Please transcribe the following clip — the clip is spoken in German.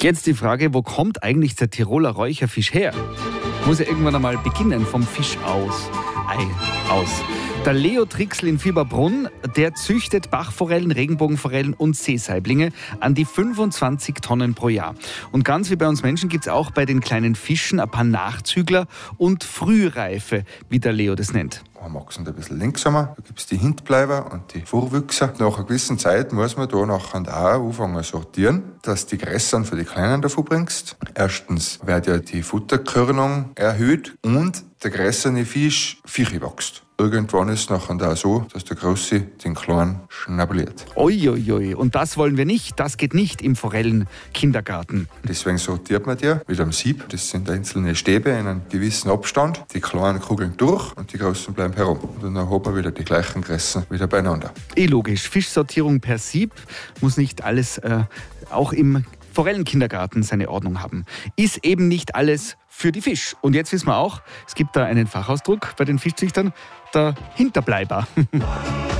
Jetzt die Frage, wo kommt eigentlich der Tiroler Räucherfisch her? Muss ja irgendwann einmal beginnen, vom Fisch aus. Der Leo Trixl in Fieberbrunn, der züchtet Bachforellen, Regenbogenforellen und Seesaiblinge an die 25 Tonnen pro Jahr. Und ganz wie bei uns Menschen gibt es auch bei den kleinen Fischen ein paar Nachzügler und Frühreife, wie der Leo das nennt. Man mag es ein bisschen langsamer, da gibt es die Hintbleiber und die Vorwüchser. Nach einer gewissen Zeit muss man da nachher auch anfangen zu sortieren, dass die Gräsern für die Kleinen davon bringst. Erstens wird ja die Futterkörnung erhöht und der gräserne Fisch wächst. Irgendwann ist es nachher auch so, dass der Große den Kleinen schnabuliert. Uiuiui, und das wollen wir nicht, das geht nicht im Forellenkindergarten. Deswegen sortiert man die mit einem Sieb. Das sind einzelne Stäbe in einem gewissen Abstand. Die Kleinen kugeln durch und die Großen bleiben herum. Und dann haben wir wieder die gleichen Gräser wieder beieinander. Logisch, Fischsortierung per Sieb muss nicht alles auch im Forellenkindergarten seine Ordnung haben. Ist eben nicht alles für die Fisch. Und jetzt wissen wir auch, es gibt da einen Fachausdruck bei den Fischzüchtern, der Hinterbleiber.